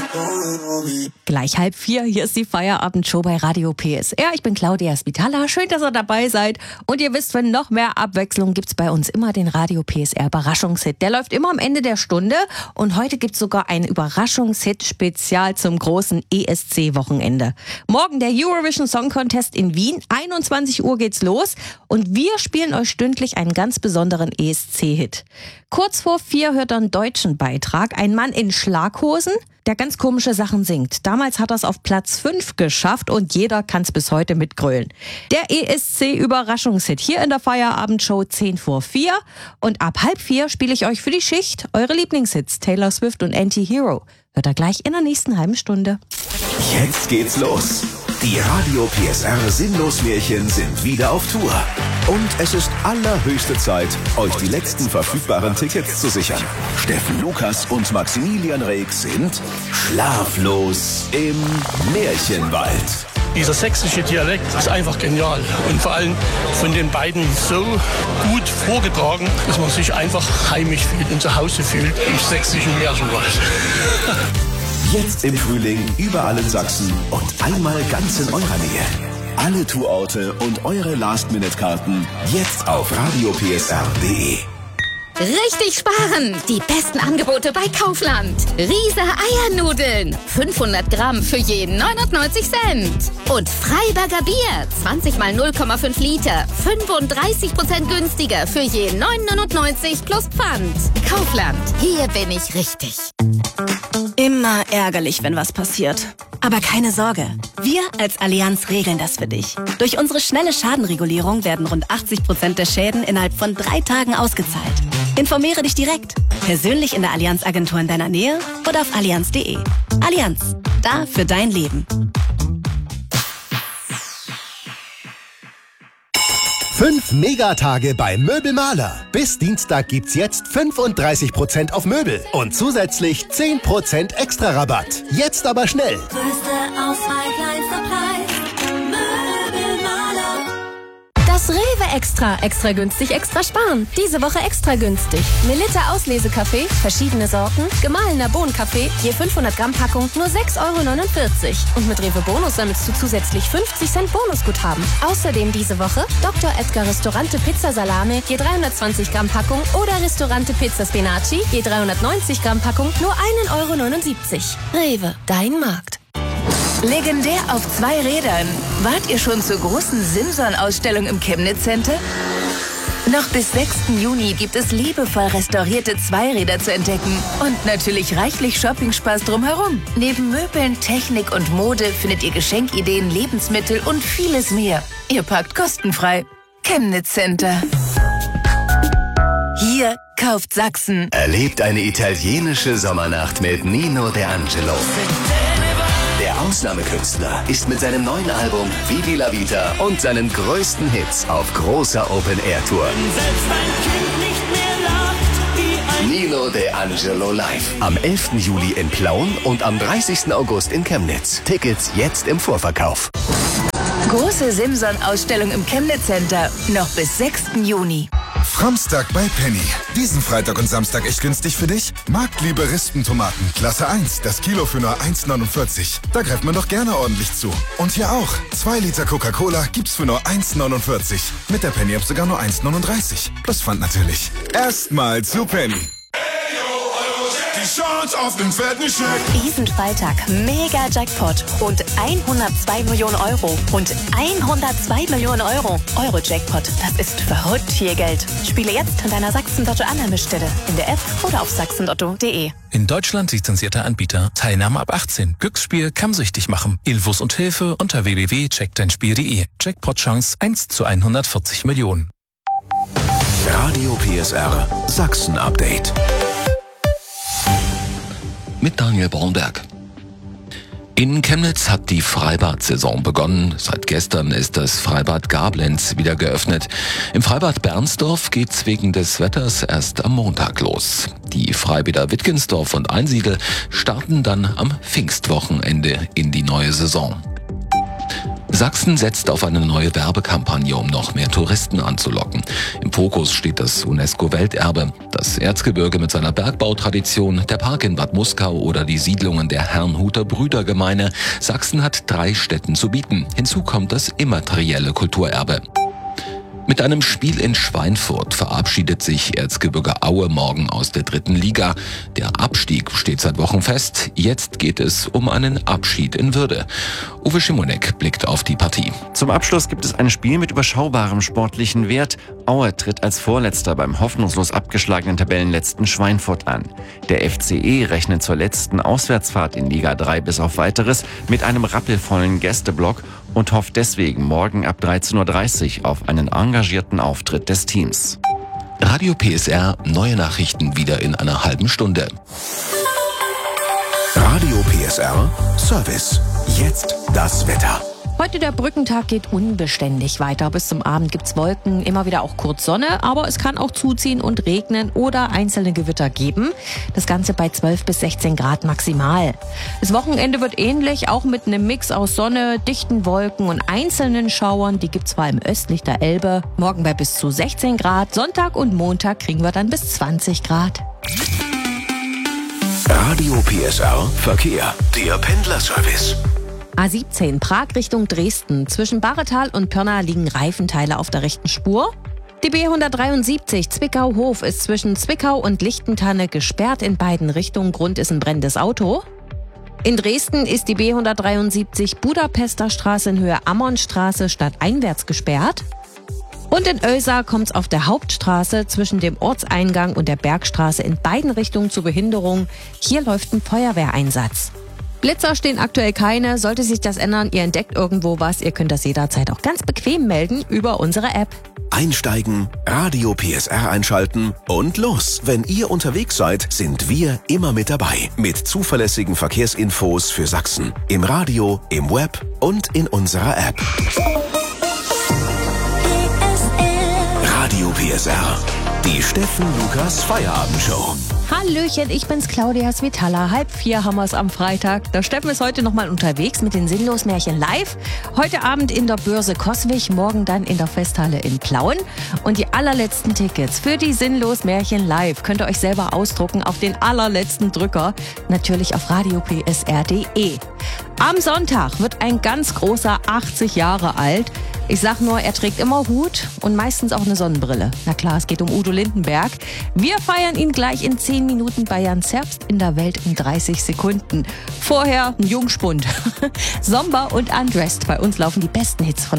Gleich 3:30, hier ist die Feierabendshow bei Radio PSR. Ich bin Claudia Spitala, schön, dass ihr dabei seid. Und ihr wisst, für noch mehr Abwechslung gibt's bei uns immer den Radio PSR Überraschungshit. Der läuft immer am Ende der Stunde und heute gibt's sogar einen Überraschungshit-Spezial zum großen ESC-Wochenende. Morgen der Eurovision Song Contest in Wien, 21 Uhr geht's los und wir spielen euch stündlich einen ganz besonderen ESC-Hit. Kurz vor 4 hört ihr einen deutschen Beitrag, ein Mann in Schlaghosen, der ganz komische Sachen singt. Damals hat er es auf Platz 5 geschafft und jeder kann es bis heute mitgrölen. Der ESC-Überraschungshit hier in der Feierabendshow 10 vor 4 und ab 3:30 spiele ich euch für die Schicht eure Lieblingshits Taylor Swift und Anti-Hero. Hört ihr gleich in der nächsten halben Stunde. Jetzt geht's los. Die Radio PSR Sinnlos-Märchen sind wieder auf Tour. Und es ist allerhöchste Zeit, euch die letzten verfügbaren Tickets zu sichern. Steffen Lukas und Maximilian Reek sind schlaflos im Märchenwald. Dieser sächsische Dialekt ist einfach genial und vor allem von den beiden so gut vorgetragen, dass man sich einfach heimisch fühlt und zu Hause fühlt im sächsischen Märchenwald. Jetzt im Frühling überall in Sachsen und einmal ganz in eurer Nähe. Alle Tourorte und eure Last-Minute-Karten jetzt auf radiopsr.de. Richtig sparen! Die besten Angebote bei Kaufland. Riese Eiernudeln. 500 Gramm für jeden 99 Cent. Und Freiberger Bier. 20 mal 0,5 Liter. 35% günstiger für jeden 9,99 plus Pfand. Kaufland. Hier bin ich richtig. Immer ärgerlich, wenn was passiert. Aber keine Sorge. Wir als Allianz regeln das für dich. Durch unsere schnelle Schadenregulierung werden rund 80% der Schäden innerhalb von 3 Tagen ausgezahlt. Informiere dich direkt. Persönlich in der Allianz-Agentur in deiner Nähe oder auf allianz.de. Allianz. Da für dein Leben. 5 Megatage bei Möbelmaler. Bis Dienstag gibt's jetzt 35% auf Möbel und zusätzlich 10% extra Rabatt. Jetzt aber schnell. Größte Auswahl, kleinster Preis. Möbelmaler. Das Rewe extra günstig, extra sparen. Diese Woche extra günstig. Melitta Auslesekaffee, verschiedene Sorten, gemahlener Bohnenkaffee, je 500 Gramm Packung, nur 6,49 €. Und mit Rewe Bonus sammelst du zusätzlich 50 Cent Bonusguthaben. Außerdem diese Woche Dr. Edgar Restaurante Pizza Salame, je 320 Gramm Packung oder Restaurante Pizza Spinaci, je 390 Gramm Packung, nur 1,79 €. Rewe, dein Markt. Legendär auf 2 Rädern. Wart ihr schon zur großen Simson-Ausstellung im Chemnitz Center? Noch bis 6. Juni gibt es liebevoll restaurierte Zweiräder zu entdecken. Und natürlich reichlich Shoppingspaß drumherum. Neben Möbeln, Technik und Mode findet ihr Geschenkideen, Lebensmittel und vieles mehr. Ihr parkt kostenfrei. Chemnitz Center. Hier kauft Sachsen. Erlebt eine italienische Sommernacht mit Nino D'Angelo. Der Ausnahmekünstler ist mit seinem neuen Album Vivi la Vita und seinen größten Hits auf großer Open-Air-Tour. Nino D'Angelo live. Am 11. Juli in Plauen und am 30. August in Chemnitz. Tickets jetzt im Vorverkauf. Große Simson-Ausstellung im Chemnitz Center. Noch bis 6. Juni. Framstag bei Penny. Diesen Freitag und Samstag echt günstig für dich? Marktliebe Rispentomaten, Klasse 1, das Kilo für nur 1,49. Da greift man doch gerne ordentlich zu. Und hier auch. 2 Liter Coca-Cola gibt's für nur 1,49. Mit der Penny-App sogar nur 1,39. Plus Pfand natürlich. Erstmal zu Penny. Die Chance auf den fetten Scheck. Diesen Freitag mega Jackpot und 102 Millionen Euro und 102 Millionen Euro. Euro-Jackpot, das ist verrückt viel Geld. Spiele jetzt an deiner Sachsen-Lotto-Annahmestelle in der App oder auf sachsenlotto.de. In Deutschland lizenzierter Anbieter. Teilnahme ab 18. Glücksspiel kann süchtig machen. Infos und Hilfe unter www.checkdeinspiel.de. Jackpot-Chance 1 zu 140 Millionen. Radio PSR Sachsen-Update. Mit Daniel Bornberg. In Chemnitz hat die Freibad-Saison begonnen. Seit gestern ist das Freibad Gablenz wieder geöffnet. Im Freibad Bernsdorf geht's wegen des Wetters erst am Montag los. Die Freibäder Wittgensdorf und Einsiedel starten dann am Pfingstwochenende in die neue Saison. Sachsen setzt auf eine neue Werbekampagne, um noch mehr Touristen anzulocken. Im Fokus steht das UNESCO-Welterbe, das Erzgebirge mit seiner Bergbautradition, der Park in Bad Muskau oder die Siedlungen der Herrnhuter Brüdergemeine. Sachsen hat 3 Stätten zu bieten. Hinzu kommt das immaterielle Kulturerbe. Mit einem Spiel in Schweinfurt verabschiedet sich Erzgebirge Aue morgen aus der 3. Liga. Der Abstieg steht seit Wochen fest. Jetzt geht es um einen Abschied in Würde. Uwe Schimonek blickt auf die Partie. Zum Abschluss gibt es ein Spiel mit überschaubarem sportlichen Wert. Aue tritt als Vorletzter beim hoffnungslos abgeschlagenen Tabellenletzten Schweinfurt an. Der FCE rechnet zur letzten Auswärtsfahrt in Liga 3 bis auf Weiteres mit einem rappelvollen Gästeblock und hofft deswegen morgen ab 13:30 Uhr auf einen engagierten Auftritt des Teams. Radio PSR, neue Nachrichten wieder in einer halben Stunde. Radio PSR Service. Jetzt das Wetter. Heute der Brückentag geht unbeständig weiter. Bis zum Abend gibt's Wolken, immer wieder auch kurz Sonne, aber es kann auch zuziehen und regnen oder einzelne Gewitter geben. Das Ganze bei 12 bis 16 Grad maximal. Das Wochenende wird ähnlich, auch mit einem Mix aus Sonne, dichten Wolken und einzelnen Schauern. Die gibt's vor allem östlich der Elbe. Morgen bei bis zu 16 Grad. Sonntag und Montag kriegen wir dann bis 20 Grad. Radio PSR Verkehr. Der Pendlerservice. A17 Prag Richtung Dresden. Zwischen Barretal und Pirna liegen Reifenteile auf der rechten Spur. Die B173 Zwickau-Hof ist zwischen Zwickau und Lichtentanne gesperrt in beiden Richtungen. Grund ist ein brennendes Auto. In Dresden ist die B173 Budapester Straße in Höhe Ammernstraße stadteinwärts gesperrt. Und in Oesa kommt es auf der Hauptstraße zwischen dem Ortseingang und der Bergstraße in beiden Richtungen zu Behinderung. Hier läuft ein Feuerwehreinsatz. Blitzer stehen aktuell keine. Sollte sich das ändern, ihr entdeckt irgendwo was, ihr könnt das jederzeit auch ganz bequem melden über unsere App. Einsteigen, Radio PSR einschalten und los. Wenn ihr unterwegs seid, sind wir immer mit dabei. Mit zuverlässigen Verkehrsinfos für Sachsen. Im Radio, im Web und in unserer App. Radio PSR. Die Steffen Lukas Feierabendshow. Hallöchen, ich bin's Claudia Svitala. 3:30 haben wir's am Freitag. Der Steffen ist heute nochmal unterwegs mit den Sinnlos-Märchen live. Heute Abend in der Börse Coswig, morgen dann in der Festhalle in Plauen. Und die allerletzten Tickets für die Sinnlos-Märchen live könnt ihr euch selber ausdrucken auf den allerletzten Drücker. Natürlich auf radiopsr.de. Am Sonntag wird ein ganz großer 80 Jahre alt. Ich sag nur, er trägt immer Hut und meistens auch eine Sonnenbrille. Na klar, es geht um Udo Lindenberg. Wir feiern ihn gleich in 10 Minuten bei Jan Zerbst in der Welt in 30 Sekunden. Vorher ein Jungspund. Somber und Undressed. Bei uns laufen die besten Hits von